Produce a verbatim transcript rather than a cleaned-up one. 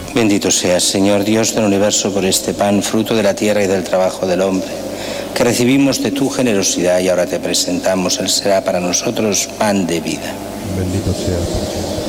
Bendito seas, Señor Dios del universo, por este pan, fruto de la tierra y del trabajo del hombre, que recibimos de tu generosidad y ahora te presentamos. Él será para nosotros pan de vida. Bendito seas.